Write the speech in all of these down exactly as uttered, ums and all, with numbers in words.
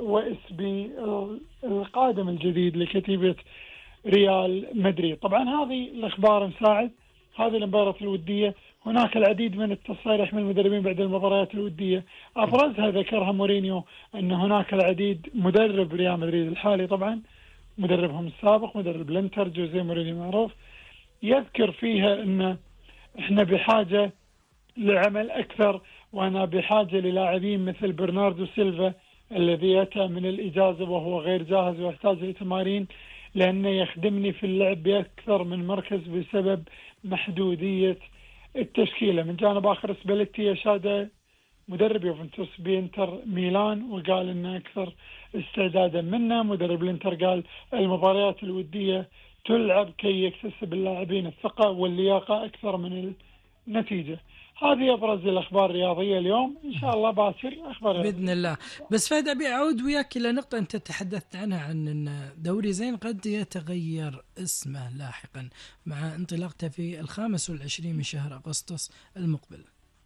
وإس بي القادم الجديد لكتيبة ريال مدريد. طبعا هذه الأخبار مساعد، هذه المباراة الودية. هناك العديد من التصاريح من المدربين بعد المباريات الودية، أبرزها ذكرها مورينيو أن هناك العديد، مدرب ريال مدريد الحالي طبعا مدربهم السابق مدرب الانتر جوزيه مورينيو معروف، يذكر فيها أن احنا بحاجة لعمل أكثر، وأنا بحاجة للاعبين مثل برناردو سيلفا الذي أتى من الإجازة وهو غير جاهز ويحتاج لتمارين، لأنه يخدمني في اللعب بأكثر من مركز بسبب محدودية التشكيلة. من جانب آخر سباليتي أشاد مدرب يوفنتوس بإنتر ميلان وقال إنه أكثر استعدادا منا. مدرب الإنتر قال المباريات الودية تلعب كي يكتسب اللاعبين الثقة واللياقة أكثر من النتيجة. هذه أبرز الأخبار الرياضية اليوم، إن شاء الله باكر أخبار بإذن رياضية. الله. بس فهد أبي أعود وياك إلى نقطة أنت تحدثت عنها، عن أن دوري زين قد يتغير اسمه لاحقا مع انطلاقته في الخامس والعشرين من شهر أغسطس المقبل.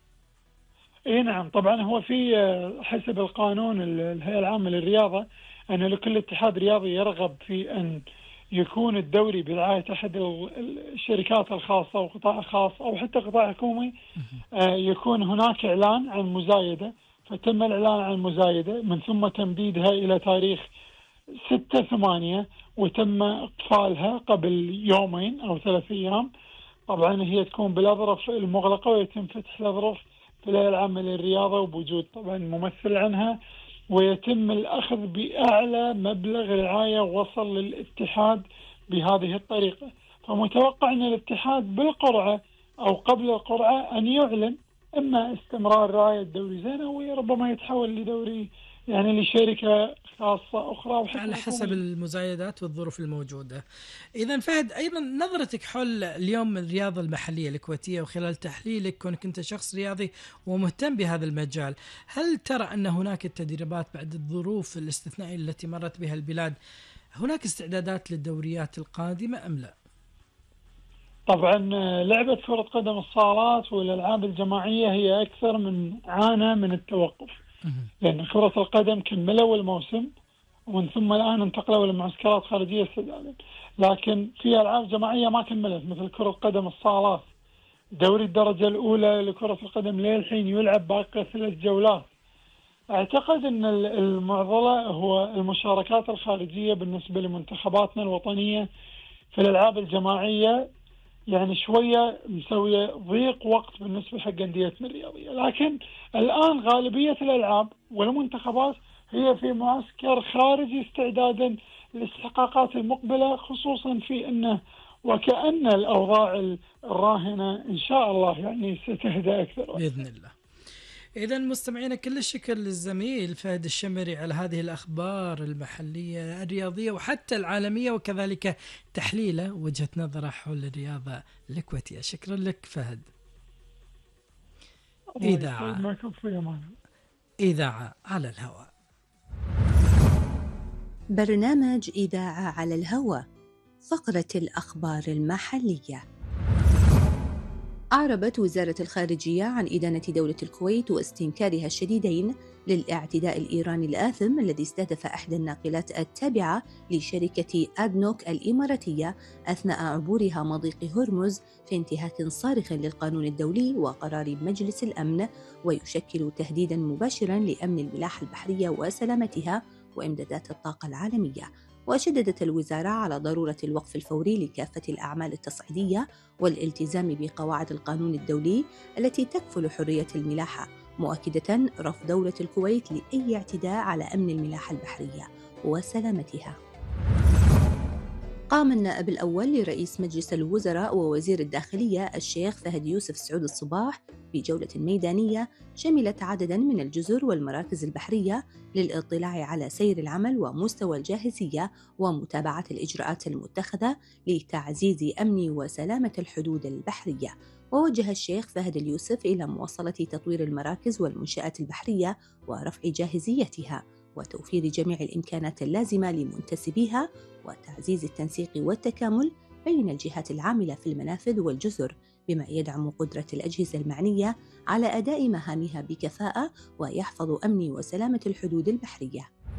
إيه نعم، طبعا هو في حسب القانون الهيئة العامة للرياضة أن لكل اتحاد رياضي يرغب في أن يكون الدوري برعاية أحد الشركات الخاصة أو قطاع خاص أو حتى قطاع حكومي، يكون هناك إعلان عن مزايدة، فتم الإعلان عن المزايدة من ثم تمديدها إلى تاريخ ستة ثمانية، وتم إقفالها قبل يومين أو ثلاث أيام. طبعا هي تكون بالأظرف المغلقة ويتم فتح الأظرف في الهيئة العامة للرياضة وبوجود طبعا ممثل عنها، ويتم الأخذ بأعلى مبلغ رعاية وصل للاتحاد بهذه الطريقة. فمتوقع أن الاتحاد بالقرعة أو قبل القرعة أن يعلن إما استمرار رعاية دوري زين أو ربما يتحول لدوري يعني لشركة خاصة أخرى على حسب المزايدات والظروف الموجودة. إذن فهد، أيضا نظرتك حول اليوم الرياضة المحلية الكويتية وخلال تحليلك كونك أنت شخص رياضي ومهتم بهذا المجال، هل ترى أن هناك التدريبات بعد الظروف الاستثنائية التي مرت بها البلاد هناك استعدادات للدوريات القادمة أم لا؟ طبعا لعبة كرة قدم الصالات والألعاب الجماعية هي أكثر من عانى من التوقف، لأن كرة القدم كملوا الموسم ومن ثم الآن انتقلوا لمعسكرات خارجية استعدادا، لكن في ألعاب جماعية ما كملت مثل كرة قدم الصالات. دوري الدرجة الأولى لكرة القدم للحين يلعب باقي ثلاث جولات. أعتقد أن المعضلة هو المشاركات الخارجية بالنسبة لمنتخباتنا الوطنية في الألعاب الجماعية، يعني شوية مسوية ضيق وقت بالنسبة حق أنديتنا الرياضية. لكن الآن غالبية الألعاب والمنتخبات هي في معسكر خارجي استعدادا للاستحقاقات المقبلة، خصوصا في أنه وكأن الأوضاع الراهنة إن شاء الله يعني ستهدأ أكثر بإذن الله. إذا مستمعينا كل الشكر للزميل فهد الشمري على هذه الأخبار المحلية الرياضية وحتى العالمية، وكذلك تحليله وجهة نظره حول الرياضة الكويتية. شكرا لك فهد. إذاعة إذاعة على الهواء. برنامج إذاعة على الهواء، فقرة الأخبار المحلية. أعربت وزارة الخارجية عن إدانة دولة الكويت واستنكارها الشديدين للاعتداء الإيراني الآثم الذي استهدف إحدى الناقلات التابعة لشركة أدنوك الإماراتية أثناء عبورها مضيق هرمز في انتهاك صارخ للقانون الدولي وقرار مجلس الأمن، ويشكل تهديداً مباشراً لأمن الملاحة البحرية وسلامتها وإمدادات الطاقة العالمية. وشددت الوزارة على ضرورة الوقف الفوري لكافة الأعمال التصعيدية والالتزام بقواعد القانون الدولي التي تكفل حرية الملاحة، مؤكدة رفض دولة الكويت لأي اعتداء على أمن الملاحة البحرية وسلامتها. قام النائب الأول لرئيس مجلس الوزراء ووزير الداخلية الشيخ فهد يوسف سعود الصباح بجولة ميدانية شملت عدداً من الجزر والمراكز البحرية للاطلاع على سير العمل ومستوى الجاهزية ومتابعة الإجراءات المتخذة لتعزيز أمن وسلامة الحدود البحرية. ووجه الشيخ فهد اليوسف إلى مواصلة تطوير المراكز والمنشآت البحرية ورفع جاهزيتها وتوفير جميع الإمكانات اللازمة لمنتسبيها وتعزيز التنسيق والتكامل بين الجهات العاملة في المنافذ والجزر، بما يدعم قدرة الأجهزة المعنية على أداء مهامها بكفاءة ويحفظ أمن وسلامة الحدود البحرية.